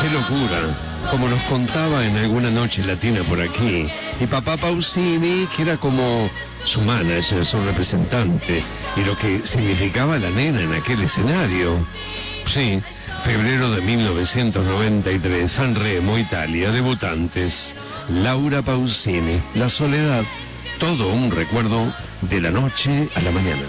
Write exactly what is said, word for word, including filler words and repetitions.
Qué locura, como nos contaba en alguna noche latina por aquí. Y papá Pausini, que era como su manager, su representante, y lo que significaba la nena en aquel escenario. Sí, febrero de mil novecientos noventa y tres, San Remo, Italia, debutantes. Laura Pausini, La Soledad, todo un recuerdo de la noche a la mañana.